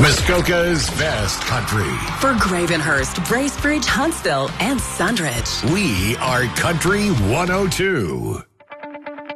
Muskoka's best country. For Gravenhurst, Bracebridge, Huntsville, and Sundridge. We are Country 102.